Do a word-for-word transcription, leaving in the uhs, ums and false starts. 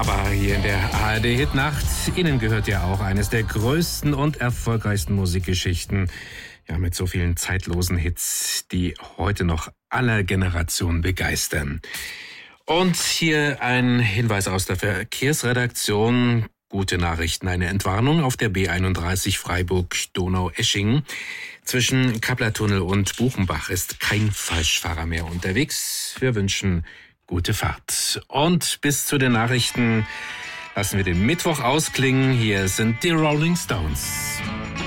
Aber hier in der A R D-Hitnacht, Ihnen gehört ja auch eines der größten und erfolgreichsten Musikgeschichten. Ja, mit so vielen zeitlosen Hits, die heute noch alle Generationen begeistern. Und hier ein Hinweis aus der Verkehrsredaktion. Gute Nachrichten, eine Entwarnung auf der B einunddreißig Freiburg-Donaueschingen. Zwischen Kapplertunnel und Buchenbach ist kein Falschfahrer mehr unterwegs. Wir wünschen gute Fahrt. Und bis zu den Nachrichten lassen wir den Mittwoch ausklingen. Hier sind die Rolling Stones.